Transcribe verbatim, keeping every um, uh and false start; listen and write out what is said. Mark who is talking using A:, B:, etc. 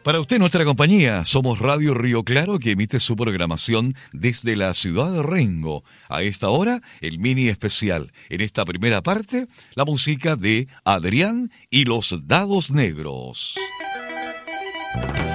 A: Para usted, nuestra compañía, somos Radio Río Claro, que emite su programación desde la ciudad de Rengo. A esta hora, el mini especial. En esta primera parte, la música de Adrián y los Dados Negros.